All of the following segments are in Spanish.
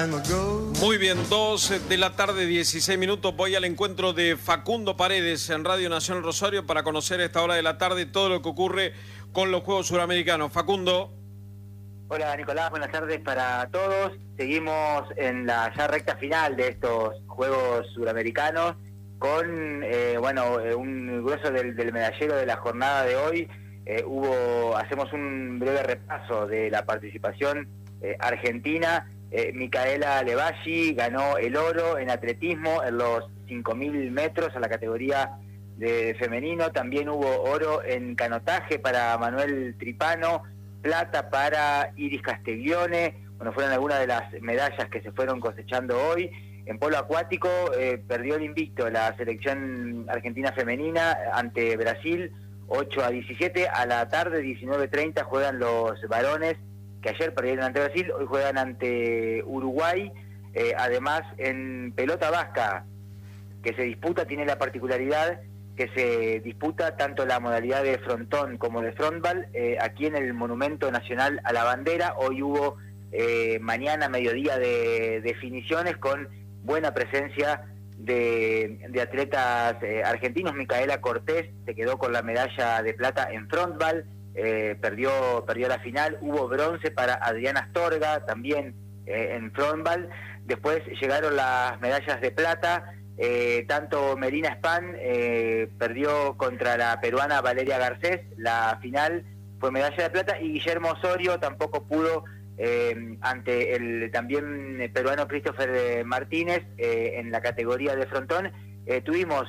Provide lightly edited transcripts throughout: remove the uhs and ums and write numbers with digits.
Muy bien, 2 de la tarde, 16 minutos. Voy al encuentro de Facundo Paredes en Radio Nacional Rosario para conocer a esta hora de la tarde todo lo que ocurre con los Juegos Suramericanos. Facundo. Hola Nicolás, buenas tardes para todos. Seguimos en la ya recta final de estos Juegos Suramericanos con un grueso del medallero de la jornada de hoy. Hacemos un breve repaso de la participación argentina. Micaela Levalli ganó el oro en atletismo en los 5.000 metros a la categoría de femenino. También hubo oro en canotaje para Manuel Tripano, plata para Iris Castiglione. Bueno, fueron algunas de las medallas que se fueron cosechando hoy. En polo acuático perdió el invicto la selección argentina femenina ante Brasil, 8-17. A la tarde, 19:30, juegan los varones, que ayer perdieron ante Brasil, hoy juegan ante Uruguay. Además, en pelota vasca, que se disputa, tiene la particularidad que se disputa tanto la modalidad de frontón como de frontball, aquí en el Monumento Nacional a la Bandera. Hoy hubo mañana, mediodía, de definiciones con buena presencia de atletas argentinos. Micaela Cortés se quedó con la medalla de plata en frontball. Perdió la final. Hubo bronce para Adriana Astorga, también en frontball. Después llegaron las medallas de plata. Tanto Merina Span perdió contra la peruana Valeria Garcés, la final fue medalla de plata, y Guillermo Osorio tampoco pudo ante el también peruano Christopher Martínez en la categoría de frontón. Tuvimos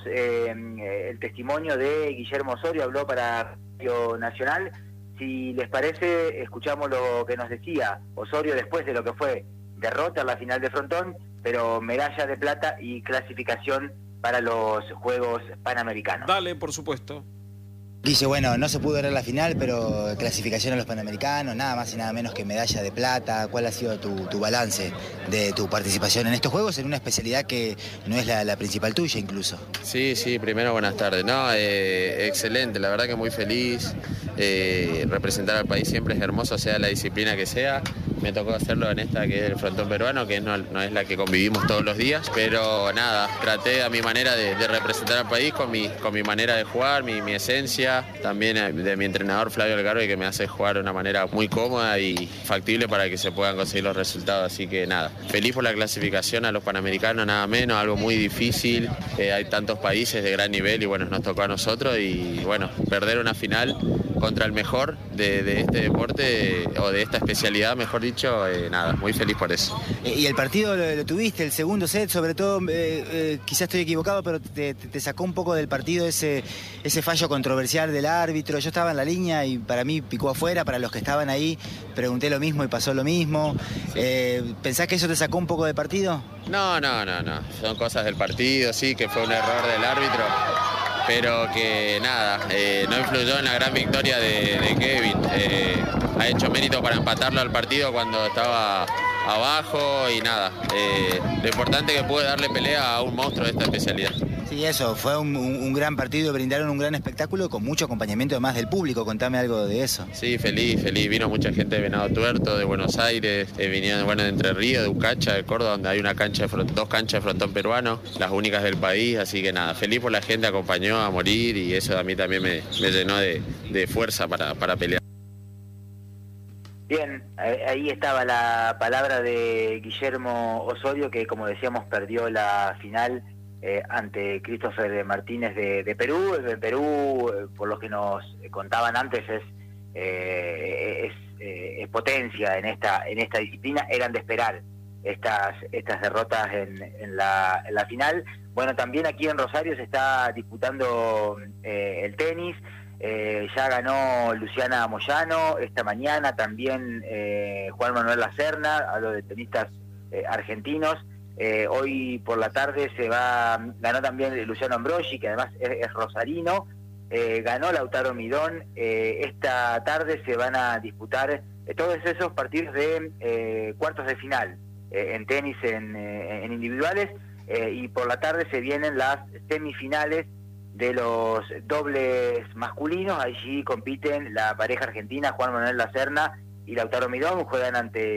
el testimonio de Guillermo Osorio, habló para Radio Nacional. Si les parece, escuchamos lo que nos decía Osorio después de lo que fue derrota en la final de frontón, pero medalla de plata y clasificación para los Juegos Panamericanos. Dale, por supuesto. Dice, bueno, no se pudo ver la final, pero clasificación a los Panamericanos, nada más y nada menos que medalla de plata. ¿Cuál ha sido tu balance de tu participación en estos Juegos, en una especialidad que no es la principal tuya incluso? Sí, primero buenas tardes. No, excelente, la verdad que muy feliz. Representar al país siempre es hermoso, sea la disciplina que sea. Me tocó hacerlo en esta, que es el frontón peruano, que no es la que convivimos todos los días, pero nada, traté a mi manera de representar al país con mi manera de jugar, mi esencia, también de mi entrenador Flavio Algarve, que me hace jugar de una manera muy cómoda y factible para que se puedan conseguir los resultados. Así que nada, feliz por la clasificación a los Panamericanos, nada menos, algo muy difícil. Hay tantos países de gran nivel y bueno, nos tocó a nosotros y bueno, perder una final contra el mejor de este deporte o de esta especialidad, mejor dicho, nada, muy feliz por eso. Y el partido lo tuviste, el segundo set, sobre todo, quizás estoy equivocado, pero te sacó un poco del partido ese fallo controversial del árbitro. Yo estaba en la línea y para mí picó afuera, para los que estaban ahí pregunté lo mismo y pasó lo mismo. ¿Pensás que eso te sacó un poco del partido? No, son cosas del partido, sí, que fue un error del árbitro, pero que nada, no influyó en la gran victoria de Kevin. Ha hecho mérito para empatarlo al partido cuando estaba abajo y nada. Lo importante es que pude darle pelea a un monstruo de esta especialidad. Sí, eso, fue un gran partido, brindaron un gran espectáculo con mucho acompañamiento además del público. Contame algo de eso. Sí, feliz, vino mucha gente de Venado Tuerto, de Buenos Aires, vinieron de Entre Ríos, de Ucacha, de Córdoba, donde hay dos canchas de frontón peruano, las únicas del país, así que nada, feliz por la gente, acompañó a morir y eso a mí también me llenó de fuerza para pelear. Bien, ahí estaba la palabra de Guillermo Osorio, que como decíamos perdió la final ante Christopher Martínez de Perú. Perú, por lo que nos contaban antes, es potencia en esta disciplina. Eran de esperar estas derrotas en la final. Bueno, también aquí en Rosario se está disputando el tenis. Ya ganó Luciana Moyano esta mañana, también Juan Manuel Lacerna, hablo de tenistas argentinos. Hoy por la tarde ganó también Luciano Ambrogi, que además es rosarino. Ganó Lautaro Midón. Esta tarde se van a disputar todos esos partidos de cuartos de final en tenis en individuales, y por la tarde se vienen las semifinales de los dobles masculinos. Allí compiten la pareja argentina Juan Manuel Lacerna y Lautaro Midón, juegan ante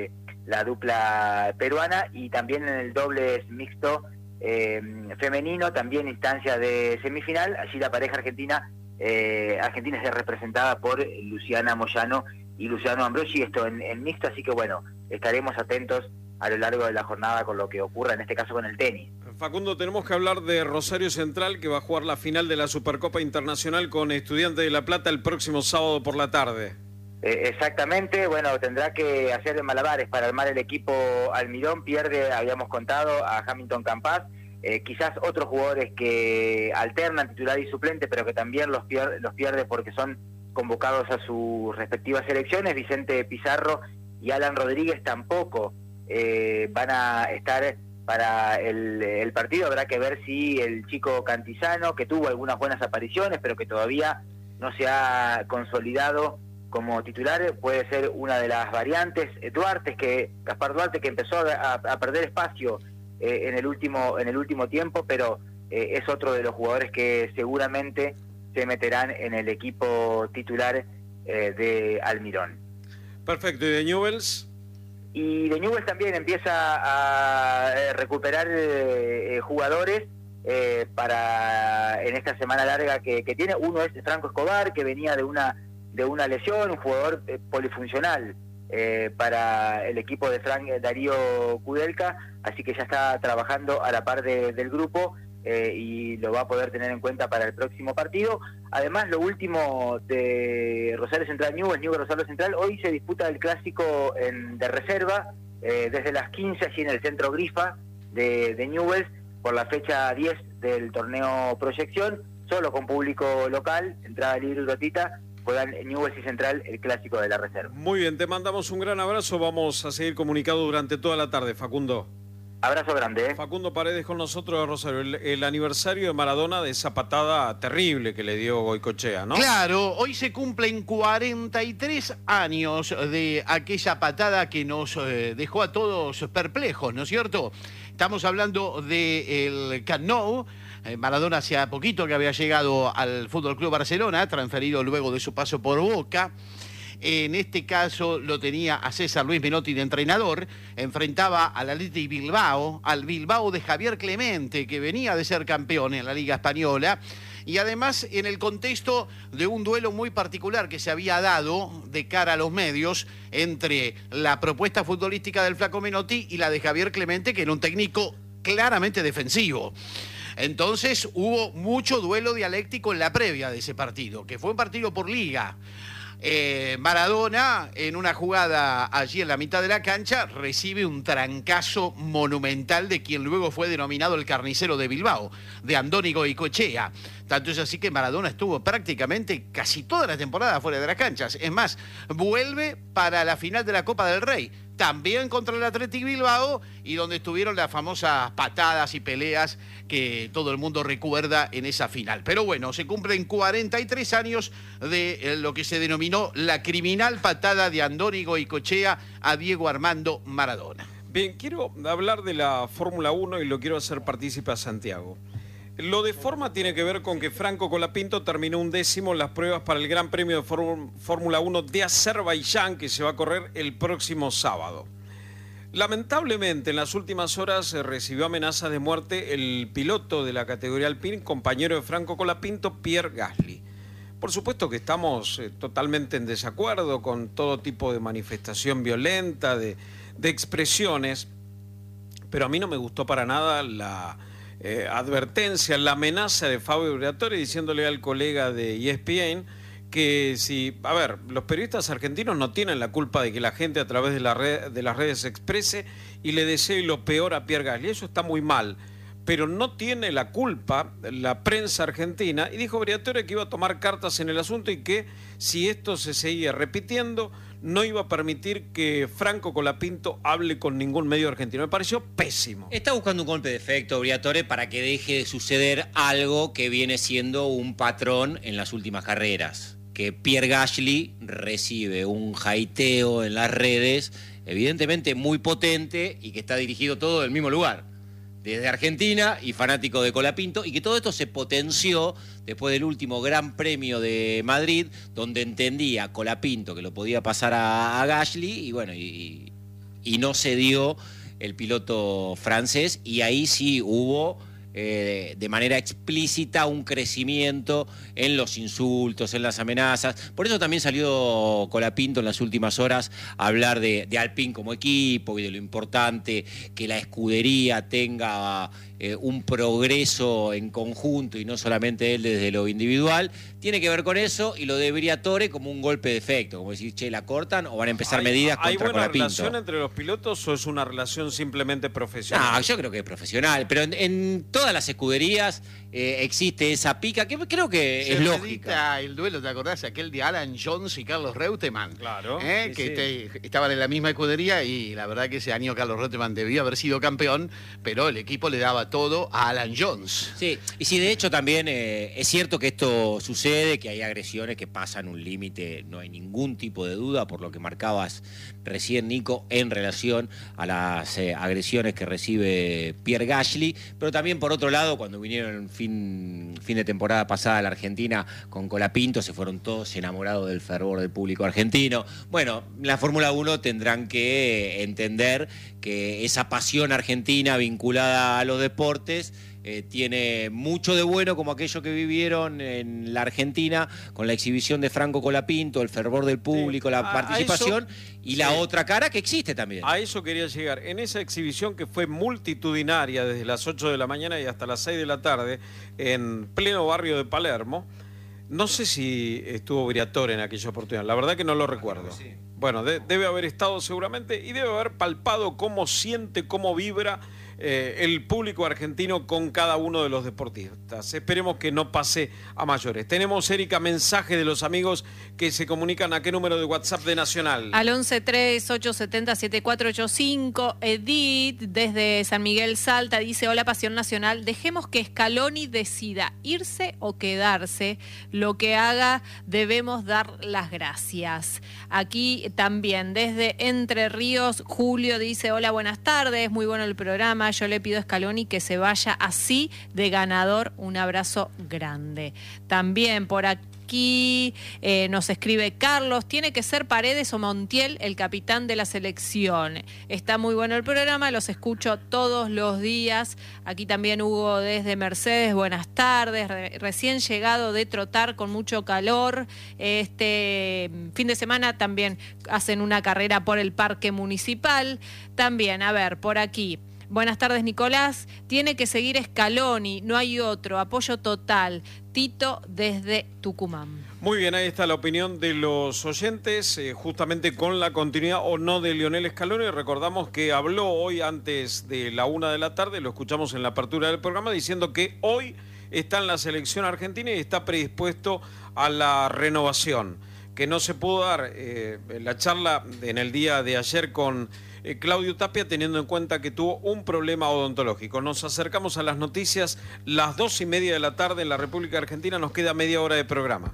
la dupla peruana, y también en el dobles mixto femenino, también instancia de semifinal. Allí la pareja argentina es representada por Luciana Moyano y Luciano Ambrosi, esto en mixto, así que bueno, estaremos atentos a lo largo de la jornada con lo que ocurra, en este caso con el tenis. Facundo, tenemos que hablar de Rosario Central, que va a jugar la final de la Supercopa Internacional con Estudiantes de La Plata el próximo sábado por la tarde. Exactamente, bueno, tendrá que hacer malabares para armar el equipo Almirón. Pierde, habíamos contado, a Hamilton Campas, quizás otros jugadores que alternan titular y suplente, pero que también los pierde porque son convocados a sus respectivas selecciones. Vicente Pizarro y Alan Rodríguez tampoco van a estar para el partido. Habrá que ver si el chico Cantizano, que tuvo algunas buenas apariciones, pero que todavía no se ha consolidado como titular, puede ser una de las variantes. Gaspar Duarte, que empezó a perder espacio en el último tiempo, pero es otro de los jugadores que seguramente se meterán en el equipo titular de Almirón. Perfecto, ¿y de Newell's? Y de Newell's también empieza a recuperar jugadores para en esta semana larga que tiene. Uno es Franco Escobar, que venía de una lesión, un jugador polifuncional para el equipo de Darío Kudelka, así que ya está trabajando a la par del grupo y lo va a poder tener en cuenta para el próximo partido. Además, lo último de Rosario Central Newell's Rosario Central, hoy se disputa el clásico de reserva desde las 15 allí en el centro Grifa de Newell's, por la fecha 10 del torneo Proyección, solo con público local, entrada libre y gratuita. Juegan Newell's y Central el clásico de la reserva. Muy bien, te mandamos un gran abrazo. Vamos a seguir comunicados durante toda la tarde, Facundo. Abrazo grande. Facundo Paredes con nosotros de Rosario. El aniversario de Maradona, de esa patada terrible que le dio Goicoechea, ¿no? Claro, hoy se cumplen 43 años de aquella patada que nos dejó a todos perplejos, ¿no es cierto? Estamos hablando del Camp Nou. Maradona hacía poquito que había llegado al Fútbol Club Barcelona, transferido luego de su paso por Boca. En este caso lo tenía a César Luis Menotti de entrenador, enfrentaba al Athletic Bilbao, al Bilbao de Javier Clemente, que venía de ser campeón en la Liga Española, y además en el contexto de un duelo muy particular que se había dado de cara a los medios entre la propuesta futbolística del Flaco Menotti y la de Javier Clemente, que era un técnico claramente defensivo. Entonces hubo mucho duelo dialéctico en la previa de ese partido, que fue un partido por liga. Maradona, en una jugada allí en la mitad de la cancha, recibe un trancazo monumental de quien luego fue denominado el carnicero de Bilbao, de Andoni Goicoechea. Tanto es así que Maradona estuvo prácticamente casi toda la temporada fuera de las canchas. Es más, vuelve para la final de la Copa del Rey, también contra el Athletic Bilbao, y donde estuvieron las famosas patadas y peleas que todo el mundo recuerda en esa final. Pero bueno, se cumplen 43 años de lo que se denominó la criminal patada de Andoni Goicoechea a Diego Armando Maradona. Bien, quiero hablar de la Fórmula 1 y lo quiero hacer partícipe a Santiago. Lo de forma tiene que ver con que Franco Colapinto terminó 11º en las pruebas para el Gran Premio de Fórmula 1 de Azerbaiyán, que se va a correr el próximo sábado. Lamentablemente, en las últimas horas recibió amenazas de muerte el piloto de la categoría Alpine, compañero de Franco Colapinto, Pierre Gasly. Por supuesto que estamos totalmente en desacuerdo con todo tipo de manifestación violenta, de expresiones, pero a mí no me gustó para nada la advertencia, la amenaza de Fabio Briatore diciéndole al colega de ESPN que los periodistas argentinos no tienen la culpa de que la gente a través de las redes se exprese y le desee lo peor a Pierre Gasly. Eso está muy mal, pero no tiene la culpa la prensa argentina, y dijo Briatore que iba a tomar cartas en el asunto y que si esto se seguía repitiendo no iba a permitir que Franco Colapinto hable con ningún medio argentino. Me pareció pésimo. Está buscando un golpe de efecto Briatore para que deje de suceder algo que viene siendo un patrón en las últimas carreras, que Pierre Gasly recibe un jaiteo en las redes evidentemente muy potente y que está dirigido todo del mismo lugar, desde Argentina y fanático de Colapinto, y que todo esto se potenció después del último Gran Premio de Madrid, donde entendía Colapinto que lo podía pasar a Gasly, y bueno, y y no se dio el piloto francés, y ahí sí hubo de manera explícita un crecimiento en los insultos, en las amenazas. Por eso también salió Colapinto en las últimas horas a hablar de Alpine como equipo y de lo importante que la escudería tenga un progreso en conjunto y no solamente él desde lo individual. Tiene que ver con eso, y lo de Briatore como un golpe de efecto, como decir, che, ¿la cortan o van a empezar medidas contra Colapinto? ¿Hay buena relación entre los pilotos o es una relación simplemente profesional? No, yo creo que es profesional, pero en todas las escuderías existe esa pica que creo que es lógica. El duelo, ¿te acordás? Aquel de Alan Jones y Carlos Reutemann. Claro. Que estaban en la misma escudería, y la verdad que ese año Carlos Reutemann debió haber sido campeón, pero el equipo le daba todo a Alan Jones. Sí, y sí, de hecho también es cierto que esto sucede, que hay agresiones que pasan un límite, no hay ningún tipo de duda, por lo que marcabas recién, Nico, en relación a las agresiones que recibe Pierre Gasly, pero también por otro lado, cuando vinieron fin de temporada pasada a la Argentina con Colapinto, se fueron todos enamorados del fervor del público argentino. Bueno, la Fórmula 1 tendrán que entender que esa pasión argentina vinculada a los deportes tiene mucho de bueno, como aquello que vivieron en la Argentina con la exhibición de Franco Colapinto, el fervor del público, la participación, y la otra cara que existe también. A eso quería llegar. En esa exhibición que fue multitudinaria desde las 8 de la mañana y hasta las 6 de la tarde, en pleno barrio de Palermo, no sé si estuvo Briatore en aquella oportunidad, la verdad que no lo recuerdo. Sí. Bueno, debe haber estado seguramente y debe haber palpado cómo siente, cómo vibra el público argentino con cada uno de los deportistas. Esperemos que no pase a mayores. Tenemos, Erika, mensaje de los amigos que se comunican. ¿A qué número de WhatsApp de Nacional? Al 1138707485. Edith, desde San Miguel Salta, dice: hola, Pasión Nacional, dejemos que Scaloni decida irse o quedarse. Lo que haga, debemos dar las gracias. Aquí también, desde Entre Ríos, Julio dice: hola, buenas tardes, muy bueno el programa. Yo le pido a Scaloni que se vaya así de ganador. Un abrazo grande. También por aquí nos escribe Carlos: tiene que ser Paredes o Montiel el capitán de la selección. Está muy bueno el programa, los escucho todos los días. Aquí también Hugo desde Mercedes, buenas tardes. Recién llegado de trotar con mucho calor. Este fin de semana también hacen una carrera por el Parque Municipal. También, a ver, por aquí. Buenas tardes, Nicolás. Tiene que seguir Scaloni, no hay otro. Apoyo total. Tito desde Tucumán. Muy bien, ahí está la opinión de los oyentes, justamente con la continuidad o no de Lionel Scaloni. Recordamos que habló hoy antes de la 1 de la tarde, lo escuchamos en la apertura del programa, diciendo que hoy está en la selección argentina y está predispuesto a la renovación. Que no se pudo dar la charla en el día de ayer con Claudio Tapia, teniendo en cuenta que tuvo un problema odontológico. Nos acercamos a las noticias, las 2:30 de la tarde en la República Argentina. Nos queda media hora de programa.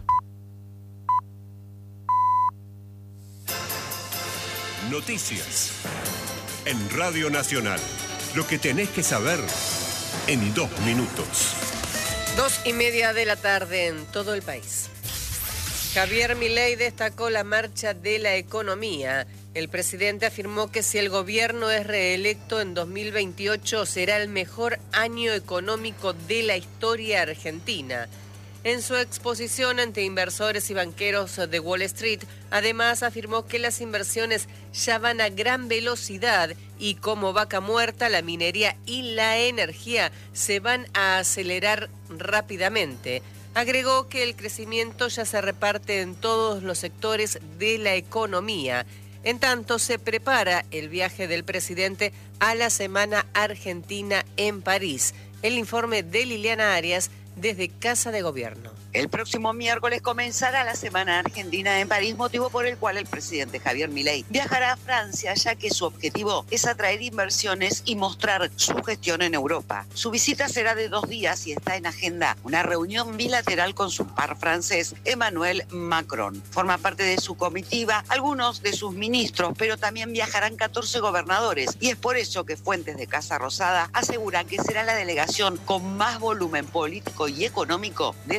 Noticias en Radio Nacional. Lo que tenés que saber en 2 minutos. 2:30 de la tarde en todo el país. Javier Milei destacó la marcha de la economía. El presidente afirmó que si el gobierno es reelecto en 2028 será el mejor año económico de la historia argentina. En su exposición ante inversores y banqueros de Wall Street, además afirmó que las inversiones ya van a gran velocidad y como vaca muerta, la minería y la energía se van a acelerar rápidamente. Agregó que el crecimiento ya se reparte en todos los sectores de la economía. En tanto, se prepara el viaje del presidente a la Semana Argentina en París. El informe de Liliana Arias desde Casa de Gobierno. El próximo miércoles comenzará la Semana Argentina en París, motivo por el cual el presidente Javier Milei viajará a Francia, ya que su objetivo es atraer inversiones y mostrar su gestión en Europa. Su visita será de 2 días y está en agenda una reunión bilateral con su par francés, Emmanuel Macron. Forma parte de su comitiva algunos de sus ministros, pero también viajarán 14 gobernadores, y es por eso que fuentes de Casa Rosada aseguran que será la delegación con más volumen político y económico de la historia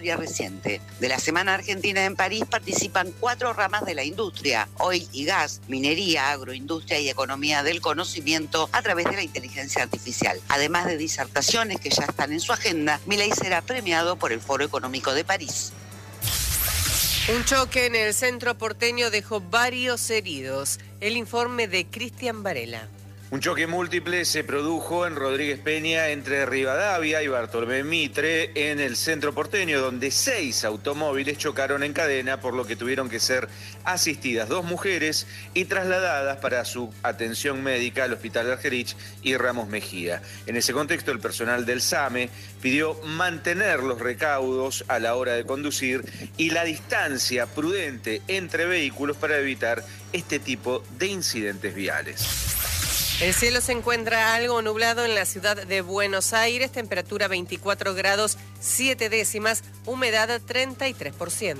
historia reciente. De la Semana Argentina en París participan 4 ramas de la industria: oil y gas, minería, agroindustria y economía del conocimiento a través de la inteligencia artificial. Además de disertaciones que ya están en su agenda, Milei será premiado por el Foro Económico de París. Un choque en el centro porteño dejó varios heridos. El informe de Cristian Varela. Un choque múltiple se produjo en Rodríguez Peña entre Rivadavia y Bartolomé Mitre en el centro porteño, donde 6 automóviles chocaron en cadena, por lo que tuvieron que ser asistidas 2 mujeres y trasladadas para su atención médica al Hospital de Argerich y Ramos Mejía. En ese contexto, el personal del SAME pidió mantener los recaudos a la hora de conducir y la distancia prudente entre vehículos para evitar este tipo de incidentes viales. El cielo se encuentra algo nublado en la ciudad de Buenos Aires, temperatura 24 grados 7 décimas, humedad 33%.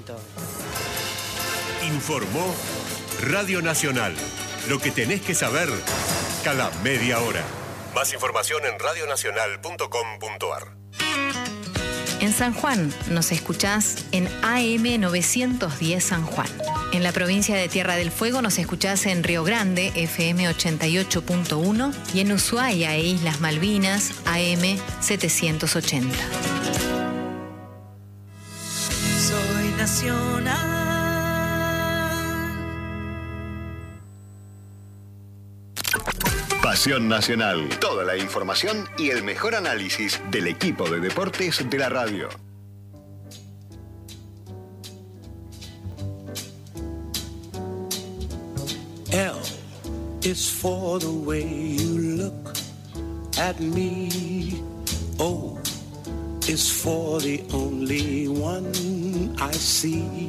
Informó Radio Nacional. Lo que tenés que saber cada media hora. Más información en radionacional.com.ar. En San Juan nos escuchás en AM 910 San Juan. En la provincia de Tierra del Fuego nos escuchás en Río Grande, FM 88.1, y en Ushuaia e Islas Malvinas, AM 780. Soy nacional. Pasión Nacional. Toda la información y el mejor análisis del equipo de deportes de la radio. L is for the way you look at me. O is for the only one I see.